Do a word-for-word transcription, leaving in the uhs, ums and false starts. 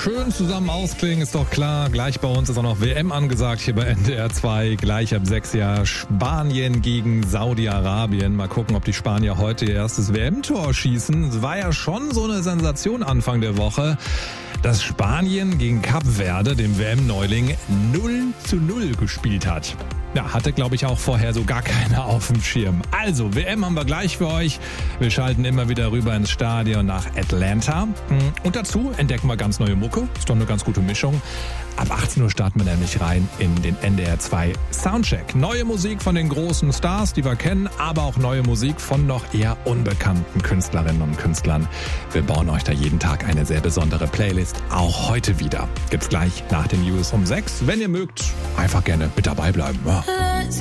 schön zusammen ausklingen, ist doch klar. Gleich bei uns ist auch noch W M angesagt hier bei N D R zwei. Gleich ab sechs Jahr Spanien gegen Saudi-Arabien. Mal gucken, ob die Spanier heute ihr erstes W M-Tor schießen. Es war ja schon so eine Sensation Anfang der Woche, dass Spanien gegen Kap Verde, dem W M-Neuling, null zu null gespielt hat. Ja, hatte, glaube ich, auch vorher so gar keiner auf dem Schirm. Also, W M haben wir gleich für euch. Wir schalten immer wieder rüber ins Stadion nach Atlanta. Und dazu entdecken wir ganz neue Mucke. Ist doch eine ganz gute Mischung. Ab achtzehn Uhr starten wir nämlich rein in den N D R zwei Soundcheck. Neue Musik von den großen Stars, die wir kennen, aber auch neue Musik von noch eher unbekannten Künstlerinnen und Künstlern. Wir bauen euch da jeden Tag eine sehr besondere Playlist, auch heute wieder. Gibt's gleich nach den News um sechs. Wenn ihr mögt, einfach gerne mit dabei bleiben. Ja.